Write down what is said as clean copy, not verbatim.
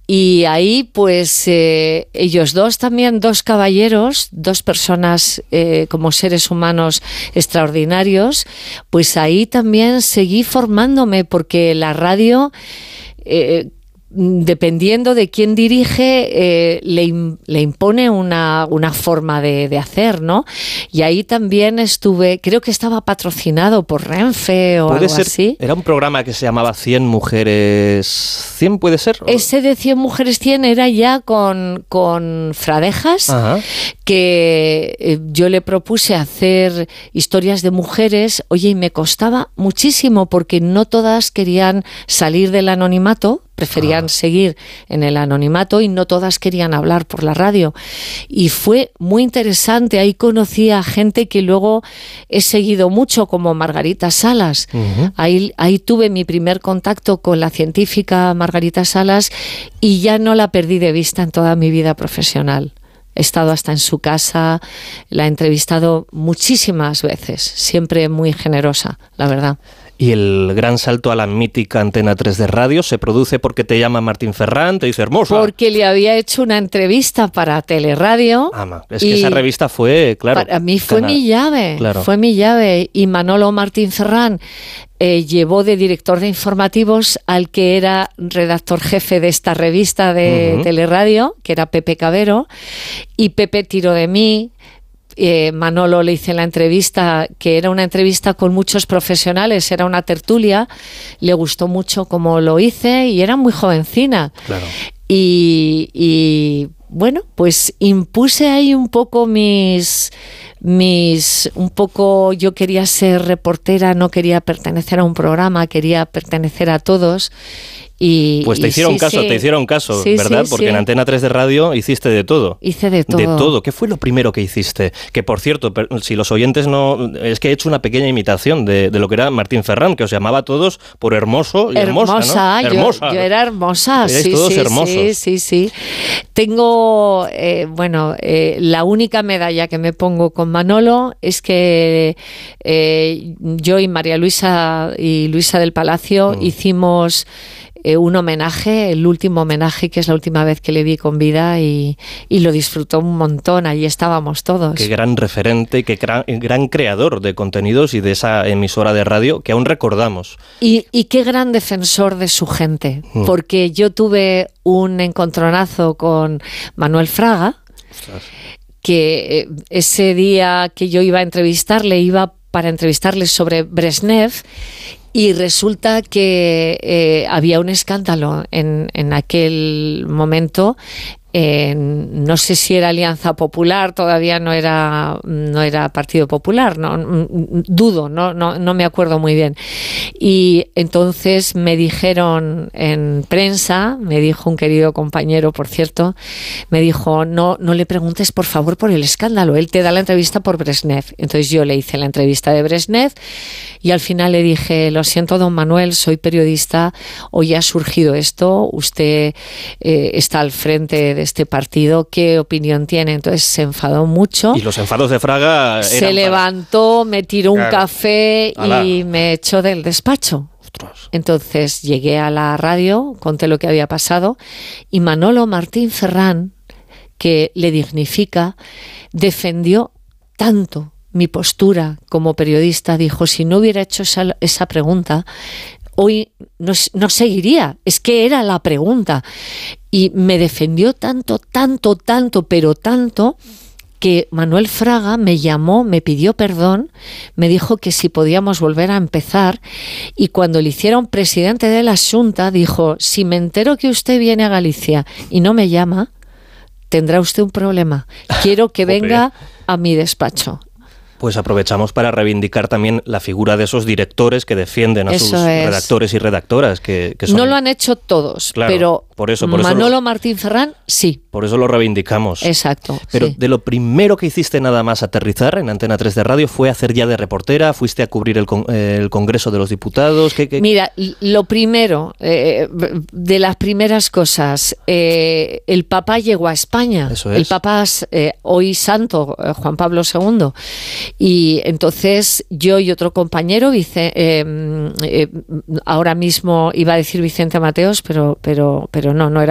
Y ahí, pues, ellos dos también, dos caballeros, dos personas como seres humanos extraordinarios, pues ahí también seguí formándome, porque la radio, dependiendo de quién dirige, le impone una forma de hacer, ¿no? Y ahí también estuve, creo que estaba patrocinado por Renfe o algo así. Era un programa que se llamaba 100 mujeres 100, ¿puede ser? Ese de 100 mujeres 100 era ya con Fradejas. Ajá. Que yo le propuse hacer historias de mujeres, oye, y me costaba muchísimo porque no todas querían salir del anonimato, preferían seguir en el anonimato y no todas querían hablar por la radio. Y fue muy interesante, ahí conocí a gente que luego he seguido mucho, como Margarita Salas. Uh-huh. Ahí tuve mi primer contacto con la científica Margarita Salas y ya no la perdí de vista en toda mi vida profesional. He estado hasta en su casa, la he entrevistado muchísimas veces, siempre muy generosa, la verdad. Y el gran salto a la mítica Antena 3 de radio se produce porque te llama Martín Ferrán, te dice hermosa. Porque le había hecho una entrevista para Teleradio. Es que esa revista fue, claro. Para mí fue mi llave, claro. Fue mi llave. Y Manolo Martín Ferrán llevó de director de informativos al que era redactor jefe de esta revista de Teleradio, que era Pepe Cabero, y Pepe tiró de mí. Manolo le hice la entrevista, que era una entrevista con muchos profesionales, era una tertulia, le gustó mucho cómo lo hice y era muy jovencina. Claro. Y bueno, pues impuse ahí un poco yo quería ser reportera, no quería pertenecer a un programa, quería pertenecer a todos. Pues te hicieron caso, sí, ¿verdad? Sí, porque en Antena 3 de radio hiciste de todo. Hice de todo. De todo. ¿Qué fue lo primero que hiciste? Que, por cierto, si los oyentes no... Es que he hecho una pequeña imitación de lo que era Martín Ferrán, que os llamaba a todos por hermoso y hermosa, ¿no? Hermosa. Yo era hermosa. Erais todos hermosos. Sí. Tengo, la única medalla que me pongo con Manolo es que yo y María Luisa y Luisa del Palacio hicimos un homenaje, el último homenaje, que es la última vez que le vi con vida, y lo disfrutó un montón. Allí estábamos todos. Qué gran referente y qué gran creador de contenidos y de esa emisora de radio que aún recordamos. Y qué gran defensor de su gente, porque yo tuve un encontronazo con Manuel Fraga. Ostras. Que ese día que yo iba a entrevistarle, iba para entrevistarle sobre Brezhnev. Y resulta que había un escándalo en aquel momento. No sé si era Alianza Popular, todavía no era Partido Popular, dudo, no me acuerdo muy bien. Y entonces me dijeron en prensa, me dijo un querido compañero, por cierto, me dijo, no le preguntes por favor por el escándalo, él te da la entrevista por Brezhnev. Entonces yo le hice la entrevista de Brezhnev y al final le dije, lo siento, don Manuel, soy periodista, hoy ha surgido esto, usted está al frente de este partido, ¿qué opinión tiene? Entonces se enfadó mucho. Y los enfados de Fraga se levantó, me tiró un café y me echó del despacho. Ostras. Entonces llegué a la radio, conté lo que había pasado y Manolo Martín Ferrán, que le dignifica, defendió tanto mi postura como periodista, dijo, si no hubiera hecho esa pregunta, hoy no seguiría, es que era la pregunta. Y me defendió tanto, pero tanto, que Manuel Fraga me llamó, me pidió perdón, me dijo que si podíamos volver a empezar, y cuando le hicieron presidente de la Xunta, dijo, si me entero que usted viene a Galicia y no me llama, tendrá usted un problema. Quiero que venga a mi despacho. Pues aprovechamos para reivindicar también la figura de esos directores que defienden a sus redactores y redactoras. Que son... No lo han hecho todos, claro, pero por eso Manolo Martín Ferrán, sí. Por eso lo reivindicamos. Exacto. Pero sí. De lo primero que hiciste nada más aterrizar en Antena 3 de radio fue hacer ya de reportera, fuiste a cubrir el Congreso de los Diputados. Mira, lo primero, de las primeras cosas, el Papa llegó a España. Eso es. El Papa hoy santo, Juan Pablo II. Y entonces yo y otro compañero, ahora mismo iba a decir Vicente Mateos, pero no era